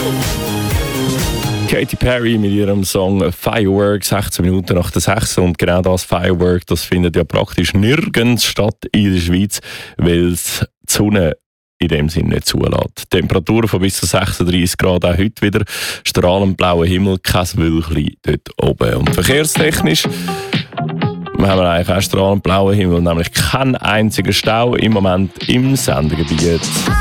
Katy Perry mit ihrem Song Firework, 16 Minuten nach der 6. Und genau das Firework, das findet ja praktisch nirgends statt in der Schweiz, weil es die Sonne in dem Sinne nicht zulässt. Temperaturen von bis zu 36 Grad auch heute wieder, strahlend blauer Himmel, kein Wölkchen dort oben. Und verkehrstechnisch haben wir eigentlich auch strahlend blauen Himmel, nämlich keinen einzigen Stau im Moment im Sendegebiet.